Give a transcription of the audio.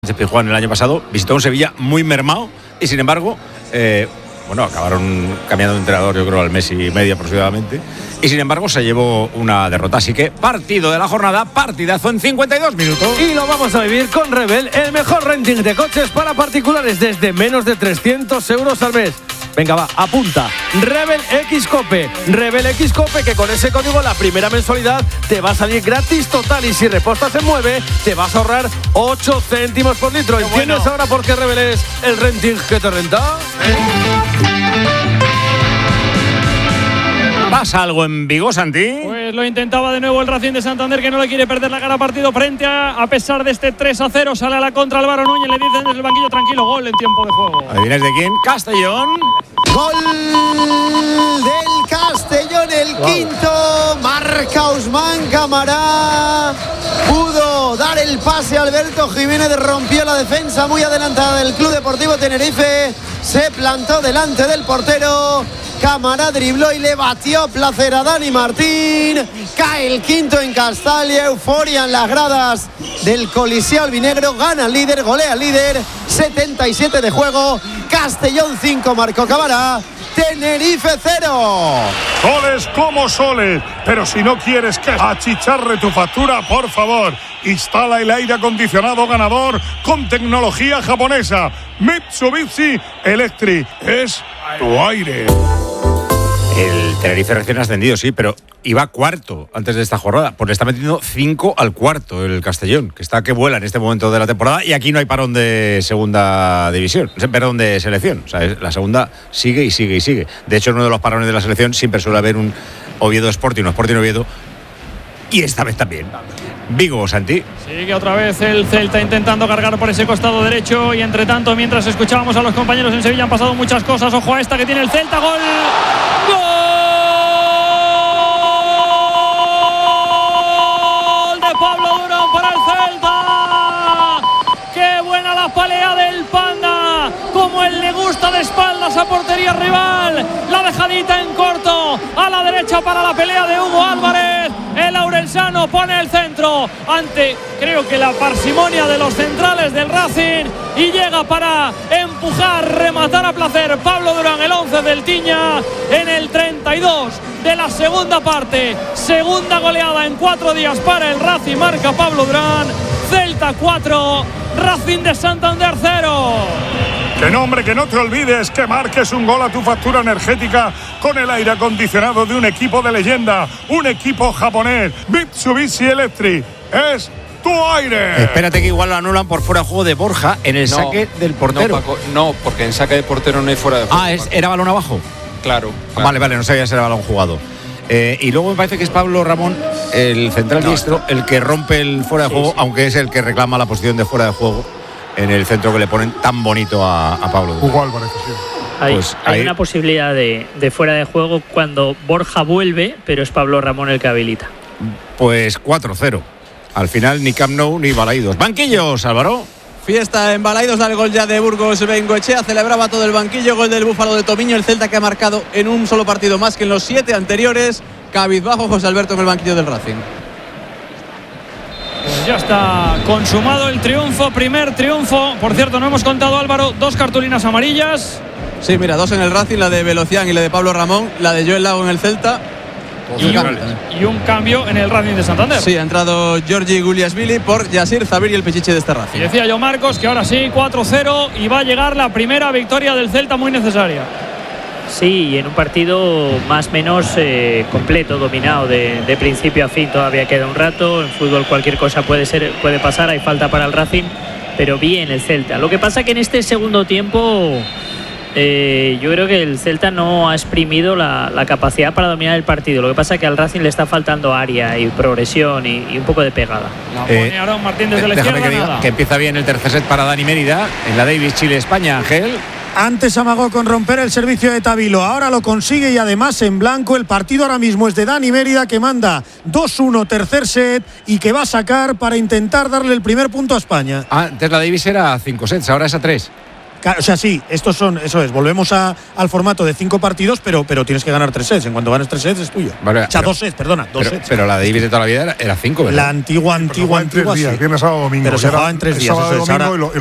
Pizjuán el año pasado visitó un Sevilla muy mermado y sin embargo acabaron cambiando de entrenador, yo creo al mes y medio aproximadamente, y sin embargo se llevó una derrota. Así que partido de la jornada, partidazo en 52 minutos. Y lo vamos a vivir con Rebel, el mejor renting de coches para particulares desde menos de 300 euros al mes. Venga, va, apunta. Rebel X Cope. Rebel X Cope, que con ese código la primera mensualidad te va a salir gratis total. Y si repostas en Mueve, te vas a ahorrar 8 céntimos por litro. ¿Y tienes ahora por qué Rebel es el renting que te renta? ¿Pasa algo en Vigo, Santi? Pues lo intentaba de nuevo el Racing de Santander, que no le quiere perder la cara partido frente a pesar de este 3-0. Sale a la contra Álvaro Núñez, le dicen desde el banquillo: tranquilo, gol en tiempo de juego. ¿Adivinas de quién? Castellón. Gol del Castellón, el quinto. Marca Ousmane Camara. Pudo dar el pase a Alberto Jiménez, rompió la defensa muy adelantada del Club Deportivo Tenerife. Se plantó delante del portero. Camara dribló y le batió placer a Dani Martín. Cae el quinto en Castalia. Euforia en las gradas del Coliseo albinegro. Gana el líder, golea el líder. 77 de juego. Castellón 5, marcó Camara. Tenerife 0. Soles como soles, pero si no quieres que achicharre tu factura, por favor, instala el aire acondicionado ganador con tecnología japonesa. Mitsubishi Electric es tu aire. El Tenerife recién ascendido, sí, pero iba cuarto antes de esta jornada. Pues le está metiendo 5 al cuarto el Castellón, que está que vuela en este momento de la temporada, y aquí no hay parón de segunda división, perdón, de selección. O sea, la segunda sigue y sigue y sigue. De hecho, en uno de los parones de la selección siempre suele haber un Oviedo Sporting, un Sporting Oviedo, y esta vez también. Vigo, Santi. Sigue otra vez el Celta intentando cargar por ese costado derecho, y entre tanto, mientras escuchábamos a los compañeros en Sevilla, han pasado muchas cosas. Ojo a esta que tiene el Celta. ¡Gol! ¡Gol! Pablo Durán para el Celta. ¡Qué buena la pelea del Panda! Como él le gusta de espaldas a portería rival. La dejadita en corto a la derecha para la pelea de Hugo Álvarez. El Aurelsano pone el centro ante, creo que la parsimonia de los centrales del Racing, y llega para empujar, rematar a placer Pablo Durán, el 11 del Tiña, en el 32 de la segunda parte. Segunda goleada en 4 días para el Racing, marca Pablo Durán. Celta 4, Racing de Santander 0. Que no, hombre, que no te olvides que marques un gol a tu factura energética con el aire acondicionado de un equipo de leyenda, un equipo japonés. Mitsubishi Electric es tu aire. Espérate que igual lo anulan por fuera de juego de Borja en el saque del portero. No, Paco, no, porque en saque de portero no hay fuera de juego. ¿Era balón abajo? Claro. Vale, no sabía si era balón jugado. Y luego me parece que es Pablo Ramón, el central diestro, el que rompe el fuera de juego, aunque es el que reclama la posición de fuera de juego en el centro que le ponen tan bonito a Pablo. Hugo Álvarez, sí. Hay una posibilidad de fuera de juego cuando Borja vuelve, pero es Pablo Ramón el que habilita. Pues 4-0. Al final ni Camp Nou ni Balaidos. Banquillos, Álvaro. Fiesta en Balaidos, da el gol ya de Burgos Bengoechea, celebraba todo el banquillo, gol del Búfalo de Tomiño, el Celta que ha marcado en un solo partido más que en los 7 anteriores. Cabizbajo José Alberto en el banquillo del Racing. Pues ya está consumado el triunfo, primer triunfo. Por cierto, no hemos contado, Álvaro, 2 cartulinas amarillas. Sí, mira, 2 en el Racing, la de Velocián y la de Pablo Ramón, la de Joel Lago en el Celta. Y un cambio en el Racing de Santander. Sí, ha entrado Giorgi Guliasvili por Yasir Zabir y el Pichichi de este Racing. Y decía yo, Marcos, que ahora sí, 4-0, y va a llegar la primera victoria del Celta, muy necesaria. Sí, y en un partido más o menos completo, dominado de principio a fin. Todavía queda un rato, en fútbol cualquier cosa puede pasar, hay falta para el Racing, pero bien el Celta. Lo que pasa que en este segundo tiempo yo creo que el Celta no ha exprimido la capacidad para dominar el partido. Lo que pasa es que al Racing le está faltando área y progresión y un poco de pegada. Pone Aarón Martín desde la izquierda. Que empieza bien el tercer set para Dani Mérida en la Davis Chile-España, Ángel. Antes amagó con romper el servicio de Tabilo, ahora lo consigue y además en blanco. El partido ahora mismo es de Dani Mérida, que manda 2-1 tercer set y que va a sacar para intentar darle el primer punto a España. Antes la Davis era 5 sets, ahora es a 3. O sea, sí, eso es. Volvemos al formato de 5 partidos, pero tienes que ganar 3 sets. En cuanto ganes 3 sets, es tuyo. Vale, o sea, 2 sets, perdona. 2 sets. Pero la Davis de toda la vida era 5, ¿verdad? La antigua. Viernes, sábado, domingo. Pero se jugaba en 3 días. Sábado, domingo,